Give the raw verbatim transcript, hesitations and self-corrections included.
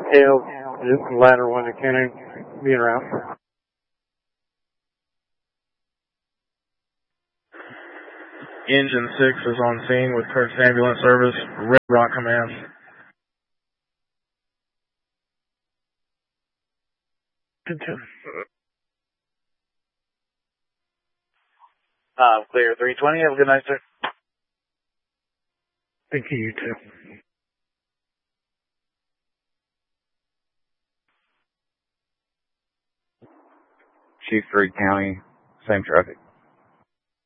Hail, ladder one to County, being around. Engine six is on scene with Kurt's ambulance service, Red Rock Command. Uh, clear three twenty, have a good night, sir. Thank you, you too. Chief three County, same traffic.